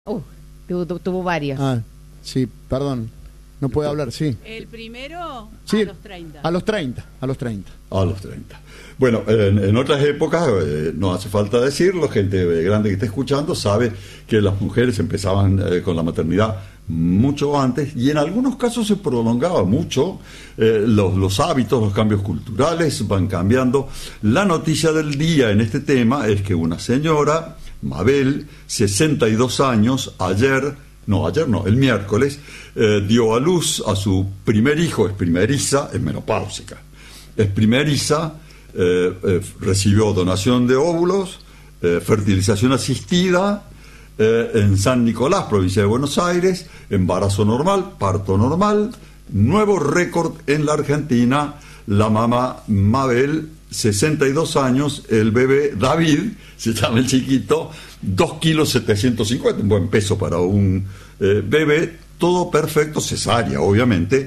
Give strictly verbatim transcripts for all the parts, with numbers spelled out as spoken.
Uh, tuvo, tu- tuvo varios. Ah, sí, perdón. No puede hablar, sí. El primero Sí, a los treinta. A los treinta, a los treinta. A los treinta. Bueno, en, en otras épocas, eh, no hace falta decirlo, gente grande que está escuchando sabe que las mujeres empezaban eh, con la maternidad mucho antes y en algunos casos se prolongaba mucho. Eh, los, los hábitos, los cambios culturales van cambiando. La noticia del día en este tema es que una señora, Mabel, sesenta y dos años, ayer, no, ayer no, el miércoles, eh, dio a luz a su primer hijo, es primeriza, es menopáusica, es primeriza, eh, eh, recibió donación de óvulos, eh, fertilización asistida, eh, en San Nicolás, provincia de Buenos Aires, embarazo normal, parto normal, nuevo récord en la Argentina, la mamá Mabel, sesenta y dos años, el bebé David, se llama el chiquito, dos kilos setecientos cincuenta, un buen peso para un eh, bebé, todo perfecto, cesárea obviamente,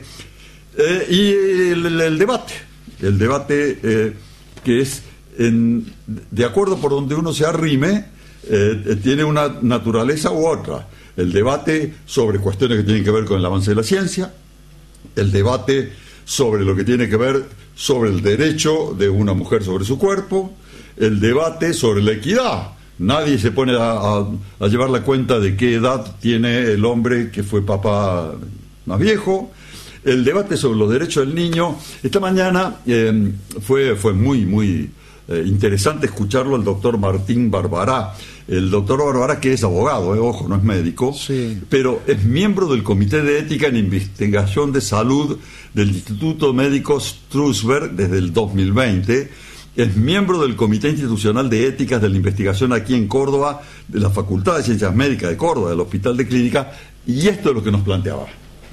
eh, y el, el, el debate, el debate eh, que es, en, de acuerdo por donde uno se arrime, eh, tiene una naturaleza u otra. El debate sobre cuestiones que tienen que ver con el avance de la ciencia, el debate sobre lo que tiene que ver sobre el derecho de una mujer sobre su cuerpo, el debate sobre la equidad. Nadie se pone a, a, a llevar la cuenta de qué edad tiene el hombre que fue papá más viejo. El debate sobre los derechos del niño. Esta mañana eh, fue, fue muy, muy eh, interesante escucharlo al doctor Martín Barbará. El doctor Barbará, que es abogado, eh, ojo, no es médico, Sí. pero es miembro del Comité de Ética en Investigación de Salud del Instituto Médico Strusberg desde el dos mil veinte, es miembro del Comité Institucional de Éticas de la Investigación aquí en Córdoba, de la Facultad de Ciencias Médicas de Córdoba, del Hospital de Clínica, y esto es lo que nos planteaba.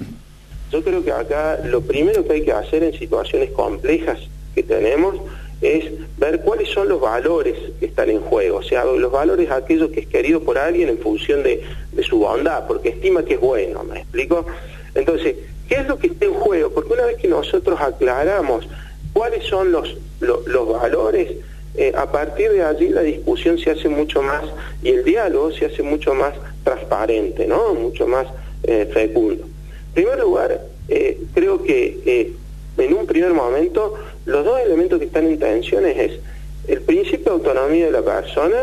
Yo creo que acá lo primero que hay que hacer en situaciones complejas que tenemos es ver cuáles son los valores que están en juego, o sea, los valores aquellos que es querido por alguien en función de, de su bondad, porque estima que es bueno, ¿me explico? Entonces, ¿qué es lo que está en juego? Porque una vez que nosotros aclaramos cuáles son los, los, los valores, eh, a partir de allí la discusión se hace mucho más, y el diálogo se hace mucho más transparente, ¿no? Mucho más eh, fecundo. En primer lugar, eh, creo que eh, en un primer momento los dos elementos que están en tensiones es el principio de autonomía de la persona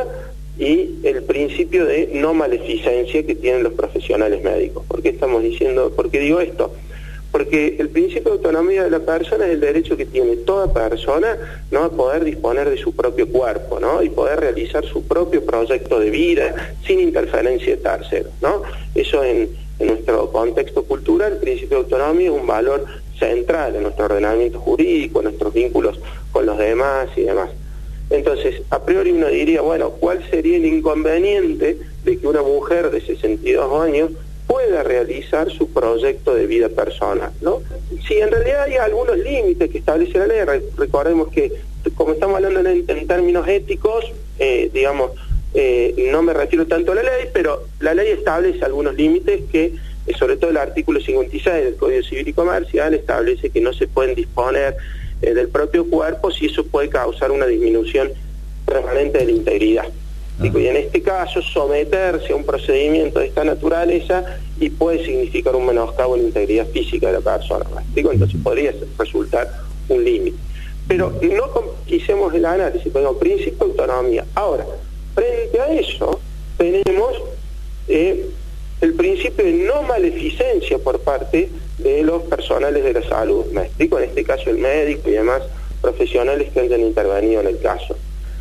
y el principio de no maleficencia que tienen los profesionales médicos. ¿Por qué estamos diciendo, por qué digo esto? Porque el principio de autonomía de la persona es el derecho que tiene toda persona, ¿no?, a poder disponer de su propio cuerpo, ¿no?, y poder realizar su propio proyecto de vida sin interferencia de terceros, ¿no? Eso en, en nuestro contexto cultural, el principio de autonomía es un valor central en nuestro ordenamiento jurídico, en nuestros vínculos con los demás y demás. Entonces, a priori uno diría, bueno, ¿cuál sería el inconveniente de que una mujer de sesenta y dos años pueda realizar su proyecto de vida personal, ¿no? Sí, en realidad hay algunos límites que establece la ley. Re- recordemos que, como estamos hablando en, en términos éticos, eh, digamos, eh, no me refiero tanto a la ley, pero la ley establece algunos límites que, eh, sobre todo el artículo cincuenta y seis del Código Civil y Comercial, establece que no se pueden disponer eh, del propio cuerpo si eso puede causar una disminución permanente de la integridad. Digo, y en este caso, someterse a un procedimiento de esta naturaleza y puede significar un menoscabo en la integridad física de la persona. Digo, entonces podría resultar un límite. Pero no quisemos el análisis, tenemos principio de autonomía. Ahora, frente a eso, tenemos eh, el principio de no maleficencia por parte de los personales de la salud. Me explico, en este caso el médico y demás profesionales que hayan intervenido en el caso.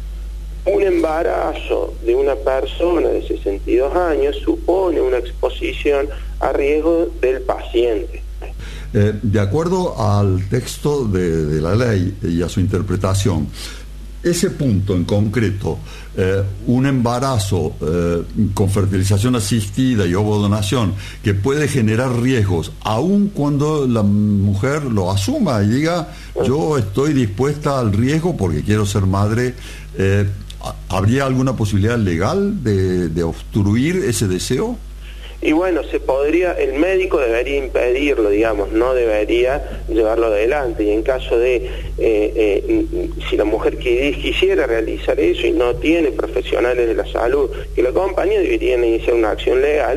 Un embarazo de una persona de sesenta y dos años supone una exposición a riesgo del paciente. Eh, de acuerdo al texto de, de la ley y a su interpretación, ese punto en concreto, eh, un embarazo eh, con fertilización asistida y ovodonación que puede generar riesgos, aun cuando la mujer lo asuma y diga, yo estoy dispuesta al riesgo porque quiero ser madre, eh, ¿habría alguna posibilidad legal de, de obstruir ese deseo? Y bueno, se podría, el médico debería impedirlo, digamos, no debería llevarlo adelante. Y en caso de, eh, eh, si la mujer quisiera realizar eso y no tiene profesionales de la salud que la acompañen, deberían iniciar una acción legal